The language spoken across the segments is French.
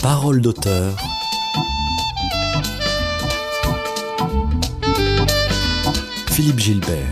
Parole d'auteur. Philippe Gilbert.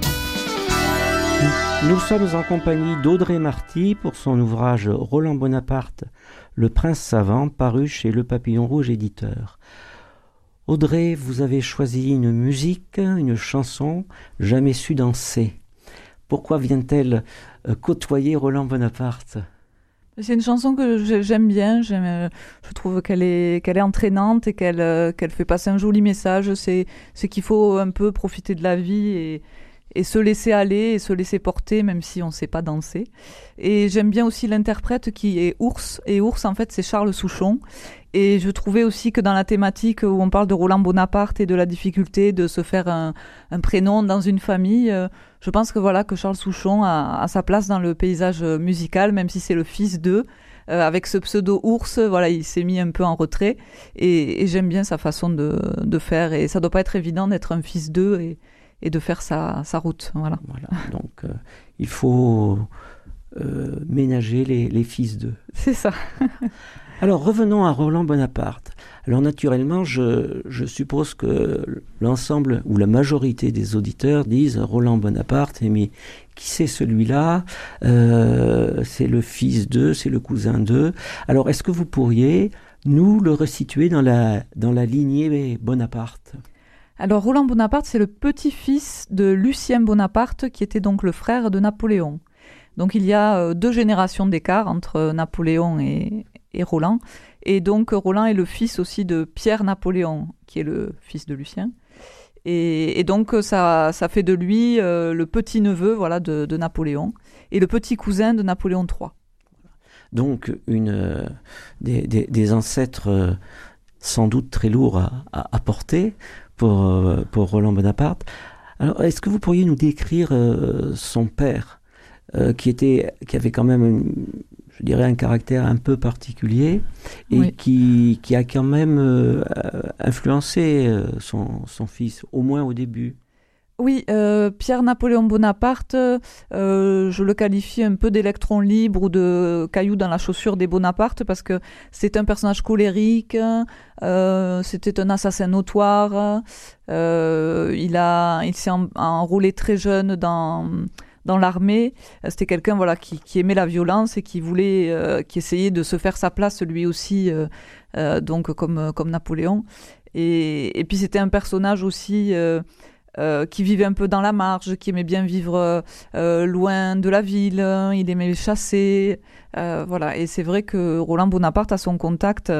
Nous sommes en compagnie d'Audrey Marty pour son ouvrage Roland Bonaparte, Le Prince savant, paru chez Le Papillon Rouge éditeur. Audrey, vous avez choisi une musique, une chanson, Jamais su danser. Pourquoi vient-elle côtoyer Roland Bonaparte ? C'est une chanson que j'aime bien. Je trouve qu'elle est entraînante et qu'elle fait passer un joli message. C'est qu'il faut un peu profiter de la vie et se laisser aller et se laisser porter, même si on ne sait pas danser. Et j'aime bien aussi l'interprète qui est Ours. Et Ours, en fait, c'est Charles Souchon. Et je trouvais aussi que dans la thématique où on parle de Roland Bonaparte et de la difficulté de se faire un prénom dans une famille, je pense que Charles Souchon a sa place dans le paysage musical, même si c'est le fils d'eux. Avec ce pseudo Ours, il s'est mis un peu en retrait. Et j'aime bien sa façon de faire. Et ça doit pas être évident d'être un fils d'eux et de faire sa route. Voilà. Donc, il faut ménager les fils d'eux. C'est ça. Alors, revenons à Roland Bonaparte. Alors, naturellement, je suppose que l'ensemble ou la majorité des auditeurs disent Roland Bonaparte, mais qui c'est celui-là ? C'est le fils d'eux, c'est le cousin d'eux. Alors, est-ce que vous pourriez nous le resituer dans la lignée Bonaparte ? Alors, Roland Bonaparte, c'est le petit-fils de Lucien Bonaparte, qui était donc le frère de Napoléon. Donc, il y a 2 générations d'écart entre Napoléon et Roland. Et donc, Roland est le fils aussi de Pierre Napoléon, qui est le fils de Lucien. Et donc, ça fait de lui le petit-neveu de Napoléon et le petit cousin de Napoléon III. Donc, des ancêtres sans doute très lourds à porter pour Roland Bonaparte. Alors, est-ce que vous pourriez nous décrire son père, qui avait quand même, je dirais, un caractère un peu particulier et oui. qui a quand même influencé son fils, au moins au début? Oui, Pierre-Napoléon Bonaparte, je le qualifie un peu d'électron libre ou de caillou dans la chaussure des Bonaparte parce que c'est un personnage colérique, c'était un assassin notoire, il s'est enrôlé très jeune dans l'armée. C'était quelqu'un qui aimait la violence et qui essayait de se faire sa place lui aussi, donc comme Napoléon. Et puis c'était un personnage aussi qui vivait un peu dans la marge, qui aimait bien vivre loin de la ville, il aimait chasser, et c'est vrai que Roland Bonaparte a son contact,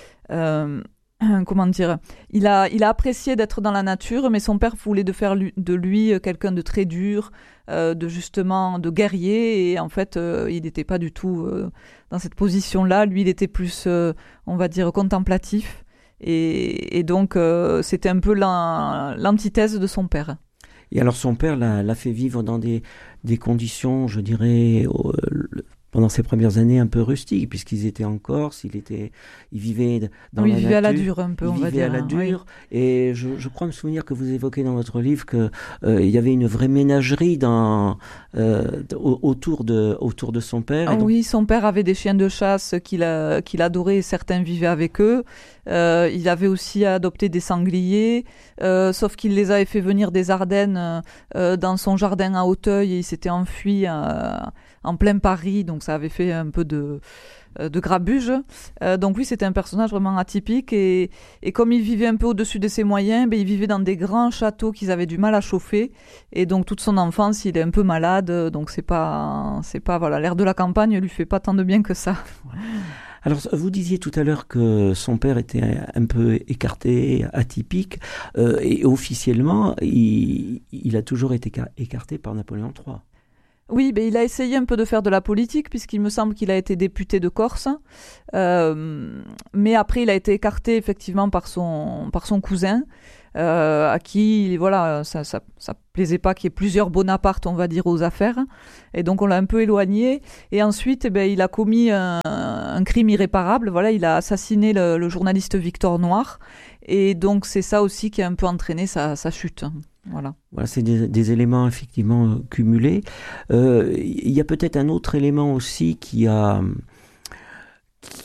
il a apprécié d'être dans la nature, mais son père voulait faire de lui quelqu'un de très dur, de guerrier, et en fait il n'était pas du tout dans cette position-là. Lui, il était plus, contemplatif. Et donc, c'était un peu l'antithèse de son père. Et alors, son père l'a fait vivre dans des conditions, je dirais, pendant ses premières années un peu rustiques, puisqu'ils étaient en Corse, il vivait dans la nature. Il vivait à la dure un peu, on va dire. Il vivait à la dure. Oui. Et je crois me souvenir que vous évoquez dans votre livre que il y avait une vraie ménagerie autour de son père. Oui, son père avait des chiens de chasse qu'il adorait et certains vivaient avec eux. Il avait aussi adopté des sangliers, sauf qu'il les avait fait venir des Ardennes dans son jardin à Auteuil et il s'était enfui en plein Paris, donc ça avait fait un peu de grabuge. Donc oui, c'était un personnage vraiment atypique et comme il vivait un peu au-dessus de ses moyens, il vivait dans des grands châteaux qu'ils avaient du mal à chauffer et donc toute son enfance, il est un peu malade, donc c'est pas l'air de la campagne lui fait pas tant de bien que ça. Alors, vous disiez tout à l'heure que son père était un peu écarté, atypique, et officiellement, il a toujours été écarté par Napoléon III. Oui, il a essayé un peu de faire de la politique, puisqu'il me semble qu'il a été député de Corse, mais après, il a été écarté effectivement par son cousin, à qui ça plaisait pas qu'il y ait plusieurs Bonaparte, on va dire, aux affaires, et donc on l'a un peu éloigné. Et ensuite, il a commis un crime irréparable. Il a assassiné le journaliste Victor Noir, et donc c'est ça aussi qui a un peu entraîné sa chute. Voilà, c'est des éléments effectivement cumulés. Il y a peut-être un autre élément aussi qui a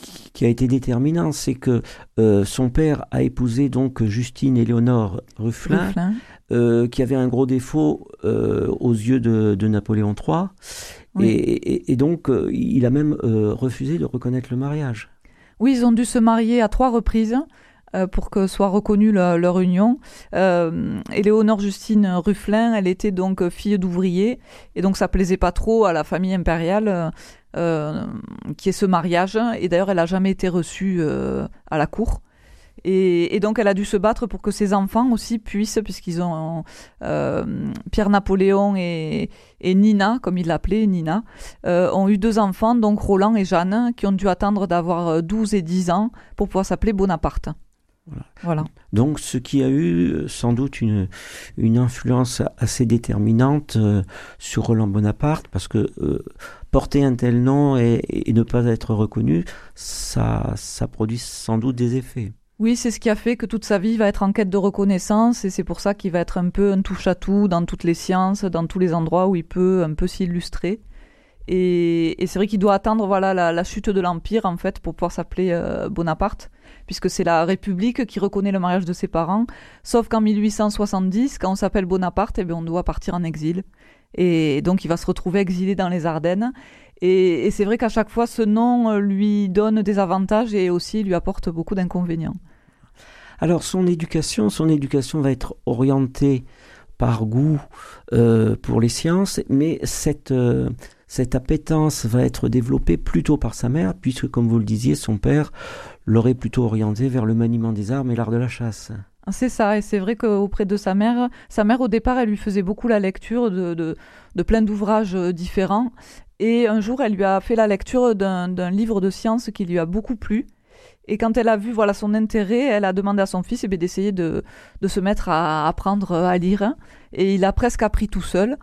qui a été déterminant, c'est que son père a épousé donc Justine Éléonore Ruffelin, qui avait un gros défaut aux yeux de Napoléon III. Oui. Et donc, il a même refusé de reconnaître le mariage. Oui, ils ont dû se marier à 3 reprises pour que soit reconnue leur union. Éléonore Justine Ruffelin, elle était donc fille d'ouvrier, et donc ça plaisait pas trop à la famille impériale qui est ce mariage. Et d'ailleurs, elle n'a jamais été reçue à la cour. Et donc, elle a dû se battre pour que ses enfants aussi puissent, puisqu'ils ont Pierre-Napoléon et Nina, comme il l'appelait, Nina, ont eu 2 enfants, donc Roland et Jeanne, qui ont dû attendre d'avoir 12 et 10 ans pour pouvoir s'appeler Bonaparte. Voilà. Donc, ce qui a eu sans doute une influence assez déterminante sur Roland Bonaparte, parce que porter un tel nom et ne pas être reconnu, ça produit sans doute des effets. Oui, c'est ce qui a fait que toute sa vie va être en quête de reconnaissance, et c'est pour ça qu'il va être un peu un touche-à-tout dans toutes les sciences, dans tous les endroits où il peut un peu s'illustrer. Et c'est vrai qu'il doit attendre la chute de l'Empire, en fait, pour pouvoir s'appeler Bonaparte, puisque c'est la République qui reconnaît le mariage de ses parents, sauf qu'en 1870, quand on s'appelle Bonaparte, on doit partir en exil. Et donc il va se retrouver exilé dans les Ardennes. Et c'est vrai qu'à chaque fois, ce nom lui donne des avantages et aussi lui apporte beaucoup d'inconvénients. Alors son éducation va être orientée par goût pour les sciences, mais cette appétence va être développée plutôt par sa mère, puisque, comme vous le disiez, son père l'aurait plutôt orienté vers le maniement des armes et l'art de la chasse. C'est ça, et c'est vrai qu'auprès de sa mère au départ, elle lui faisait beaucoup la lecture de plein d'ouvrages différents. Et un jour, elle lui a fait la lecture d'un livre de sciences qui lui a beaucoup plu. Et quand elle a vu son intérêt, elle a demandé à son fils d'essayer de se mettre à apprendre à lire. Et il a presque appris tout seul,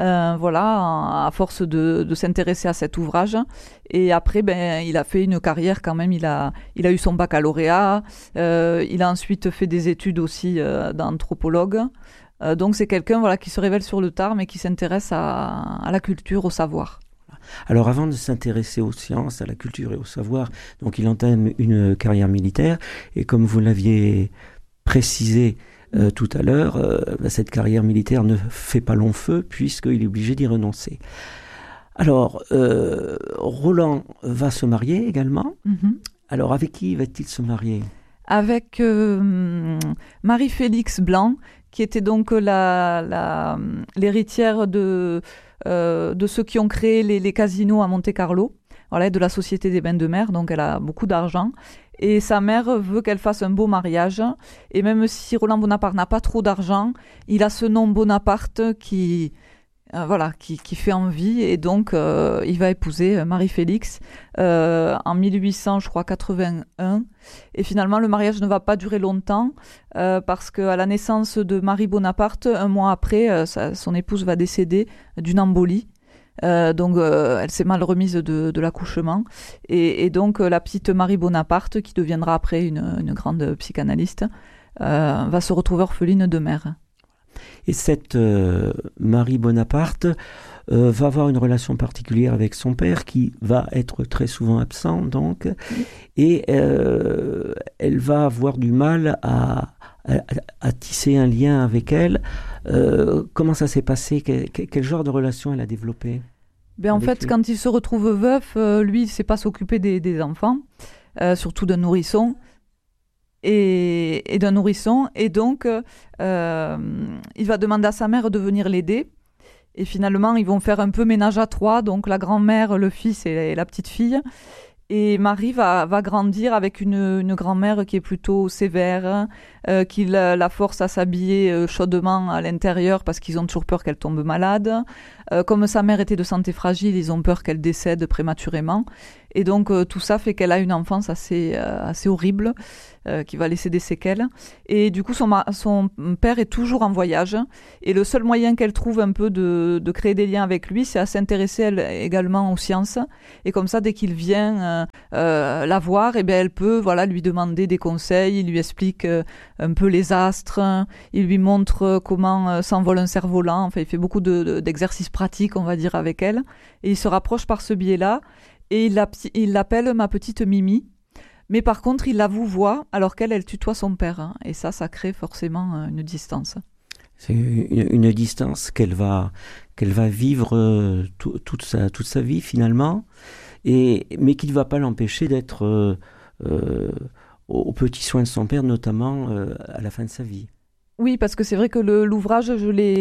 à force de s'intéresser à cet ouvrage. Et après, il a fait une carrière quand même. Il a eu son baccalauréat. Il a ensuite fait des études aussi d'anthropologue. Donc c'est quelqu'un qui se révèle sur le tard, mais qui s'intéresse à la culture, au savoir. Alors avant de s'intéresser aux sciences, à la culture et au savoir, donc il entame une carrière militaire, et comme vous l'aviez précisé tout à l'heure, cette carrière militaire ne fait pas long feu puisqu'il est obligé d'y renoncer. Alors, Roland va se marier également. Mm-hmm. Alors avec qui va-t-il se marier ? Avec Marie-Félix Blanc, qui était donc l'héritière de ceux qui ont créé les casinos à Monte-Carlo, de la Société des Bains de Mer, donc elle a beaucoup d'argent. Et sa mère veut qu'elle fasse un beau mariage. Et même si Roland Bonaparte n'a pas trop d'argent, il a ce nom Bonaparte qui fait envie. Et donc, il va épouser Marie-Félix en 1881. Et finalement, le mariage ne va pas durer longtemps parce qu'à la naissance de Marie Bonaparte, un mois après, son épouse va décéder d'une embolie. Donc elle s'est mal remise de l'accouchement et donc la petite Marie Bonaparte, qui deviendra après une grande psychanalyste, va se retrouver orpheline de mère. Et cette Marie Bonaparte va avoir une relation particulière avec son père, qui va être très souvent absent, donc, et elle va avoir du mal à tisser un lien avec elle. Comment ça s'est passé ? Quel genre de relation elle a développé ? En fait, quand il se retrouve veuf, lui, il ne sait pas s'occuper des enfants, surtout d'un nourrisson. Et d'un nourrisson. Et donc, il va demander à sa mère de venir l'aider. Et finalement, ils vont faire un peu ménage à 3, donc la grand-mère, le fils et la petite fille. Et Marie va grandir avec une grand-mère qui est plutôt sévère, qui la force à s'habiller chaudement à l'intérieur parce qu'ils ont toujours peur qu'elle tombe malade. Comme sa mère était de santé fragile, ils ont peur qu'elle décède prématurément. Et donc tout ça fait qu'elle a une enfance assez horrible, qui va laisser des séquelles. Et du coup, son père est toujours en voyage. Et le seul moyen qu'elle trouve un peu de créer des liens avec lui, c'est à s'intéresser elle également aux sciences. Et comme ça, dès qu'il vient la voir, elle peut lui demander des conseils. Il lui explique un peu les astres. Il lui montre comment s'envole un cerf-volant. Enfin, il fait beaucoup d'exercices pratiques, on va dire, avec elle. Et il se rapproche par ce biais-là. Et il l'appelle ma petite Mimi. Mais par contre, il la vouvoie alors elle tutoie son père. Hein. Et ça crée forcément une distance. C'est une distance qu'elle va vivre toute sa vie finalement, mais qui ne va pas l'empêcher d'être aux petits soins de son père, notamment à la fin de sa vie. Oui, parce que c'est vrai que l'ouvrage,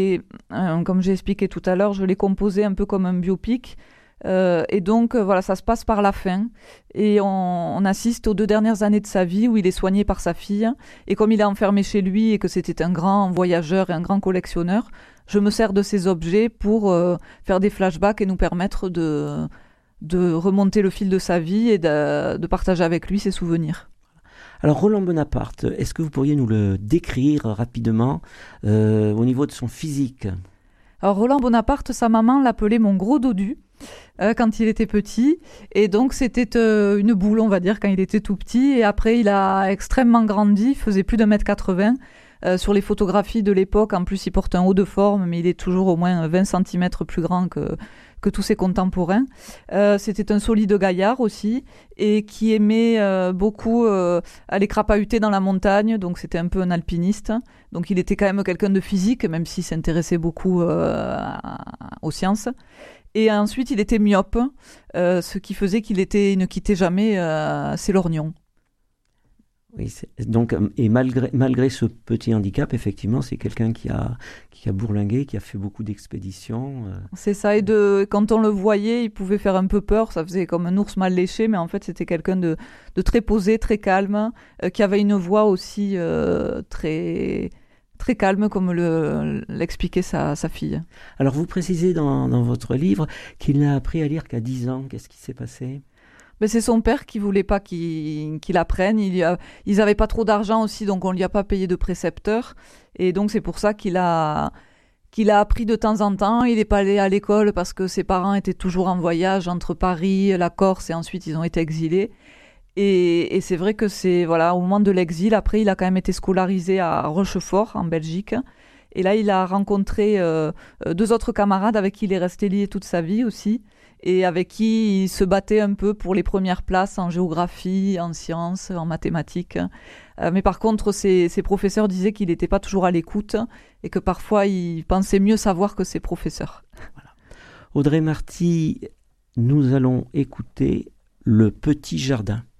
comme j'ai expliqué tout à l'heure, je l'ai composé un peu comme un biopic. Et donc, voilà, ça se passe par la fin. Et on assiste aux 2 dernières années de sa vie où il est soigné par sa fille. Et comme il est enfermé chez lui et que c'était un grand voyageur et un grand collectionneur, je me sers de ces objets pour faire des flashbacks et nous permettre de remonter le fil de sa vie et de partager avec lui ses souvenirs. Alors Roland Bonaparte, est-ce que vous pourriez nous le décrire rapidement au niveau de son physique ? Alors Roland Bonaparte, sa maman l'appelait mon gros dodu quand il était petit. Et donc c'était une boule, on va dire, quand il était tout petit. Et après, il a extrêmement grandi, il faisait plus d'1m80. Sur les photographies de l'époque, en plus, il porte un haut de forme, mais il est toujours au moins 20 cm plus grand que tous ses contemporains. C'était un solide gaillard aussi, et qui aimait beaucoup aller crapahuter dans la montagne, donc c'était un peu un alpiniste. Donc il était quand même quelqu'un de physique, même s'il s'intéressait beaucoup aux sciences. Et ensuite, il était myope, ce qui faisait qu'il ne quittait jamais ses lorgnons. Oui, donc, et malgré ce petit handicap, effectivement, c'est quelqu'un qui a bourlingué, qui a fait beaucoup d'expéditions. C'est ça, et quand on le voyait, il pouvait faire un peu peur, ça faisait comme un ours mal léché, mais en fait, c'était quelqu'un de très posé, très calme, qui avait une voix aussi très, très calme, comme l'expliquait sa fille. Alors, vous précisez dans votre livre qu'il n'a appris à lire qu'à 10 ans. Qu'est-ce qui s'est passé ? Ben c'est son père qui voulait pas qu'il apprenne. Ils avaient pas trop d'argent aussi, donc on lui a pas payé de précepteur. Et donc c'est pour ça qu'il a appris de temps en temps. Il est pas allé à l'école parce que ses parents étaient toujours en voyage entre Paris, la Corse, et ensuite ils ont été exilés. Et c'est vrai que au moment de l'exil, après il a quand même été scolarisé à Rochefort, en Belgique. Et là, il a rencontré 2 autres camarades avec qui il est resté lié toute sa vie aussi, et avec qui il se battait un peu pour les premières places en géographie, en sciences, en mathématiques. Mais par contre, ses professeurs disaient qu'il n'était pas toujours à l'écoute et que parfois, il pensait mieux savoir que ses professeurs. Voilà. Audrey Marty, nous allons écouter Le Petit Jardin.